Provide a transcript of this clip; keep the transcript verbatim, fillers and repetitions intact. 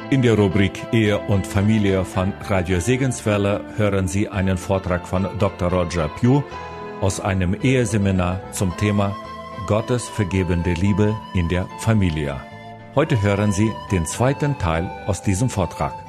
In der Rubrik Ehe und Familie von Radio Segenswelle hören Sie einen Vortrag von Doktor Roger Pugh aus einem Eheseminar zum Thema Gottes vergebende Liebe in der Familie. Heute hören Sie den zweiten Teil aus diesem Vortrag.